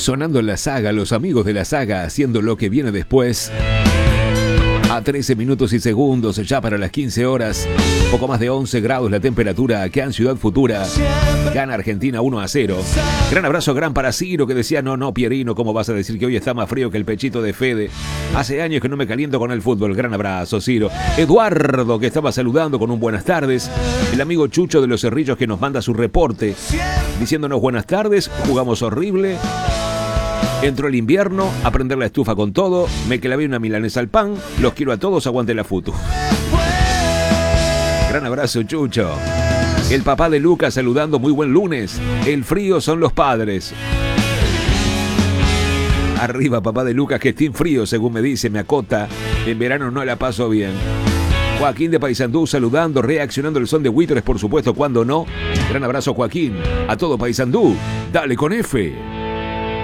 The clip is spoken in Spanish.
Sonando en la saga, los amigos de la saga haciendo lo que viene después. A 13 minutos y segundos, ya para las 15 horas. Poco más de 11 grados la temperatura acá en Ciudad Futura. Gana Argentina 1-0. Gran abrazo, gran para Ciro, que decía, no, Pierino, ¿cómo vas a decir que hoy está más frío que el pechito de Fede? Hace años que no me caliento con el fútbol. Gran abrazo, Ciro. Eduardo, que estaba saludando con un buenas tardes. El amigo Chucho de los Cerrillos, que nos manda su reporte diciéndonos buenas tardes, jugamos horrible. Entró el invierno, a prender la estufa con todo, me clavé una milanesa al pan, los quiero a todos, aguante la futu. Gran abrazo, Chucho. El papá de Lucas saludando, muy buen lunes. El frío son los padres. Arriba, papá de Lucas, que esté frío, según me dice, me acota. En verano no la paso bien. Joaquín de Paysandú saludando, reaccionando el son de Buitres, por supuesto, cuando no. Gran abrazo, Joaquín. A todo Paysandú, dale con F.